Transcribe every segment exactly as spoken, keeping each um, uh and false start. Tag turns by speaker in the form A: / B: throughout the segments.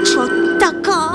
A: Čo taká?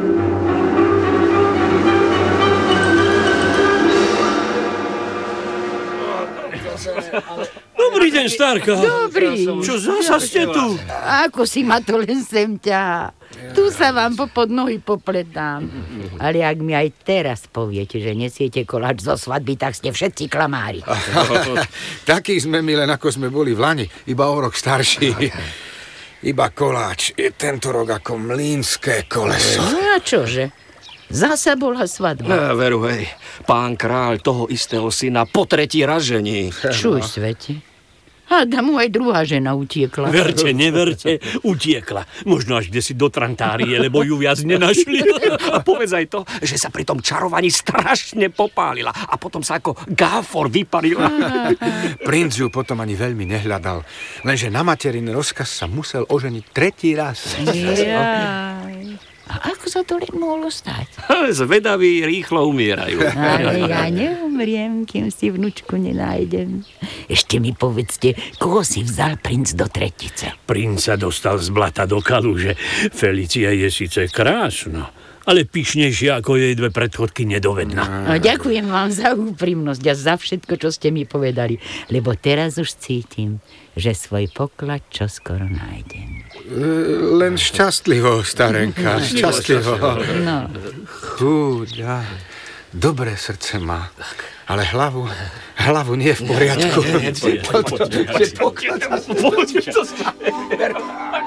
B: Dobrý deň, starka.
C: Dobrý.
B: Čo zasa ste tu?
C: Ako si ma to len sem ťahá. Tu sa vám popod nohy popletám. Ale ak mi aj teraz poviete, že nesiete koláč zo svadby, tak ste všetci klamári.
D: Takí sme my, len ako sme boli v Lani, iba o rok starší. Iba koláč je tento rok ako mlynské koleso.
C: No a čože? Zasa bola svadba.
E: Ja, veru, hej, pán kráľ toho istého syna po tretí raz žení.
C: Čuj, svete. A da mu aj druhá žena utiekla.
B: Verte, neverte, utiekla. Možno až kde si do Trantárie, lebo ju viac nenašli.
E: A povedz aj to, že sa pri tom čarovaní strašne popálila a potom sa ako gáfor vyparila.
D: Princ ju potom ani veľmi nehľadal, lenže na materin rozkaz sa musel oženiť tretí raz.
C: Jaj. A ako sa to len mohlo stať?
E: Zvedaví rýchlo umierajú.
C: Ale ja neumriem, kým si vnúčku nenájdem. Ešte mi povedzte, koho si vzal princ do tretice?
B: Princ sa dostal z blata do kaluže. Felicia je síce krásna, ale pyšnejšia ako jej dve predchodky nedovedná.
C: No, ďakujem vám za úprimnosť a za všetko, čo ste mi povedali, lebo teraz už cítim, že svoj poklad čoskoro nájdem.
D: Len šťastlivo, starenka, šťastlivo.
C: No.
D: Chúďa, dobré srdce má, ale hlavu, hlavu nie je v poriadku.
E: Poď, poď, poď.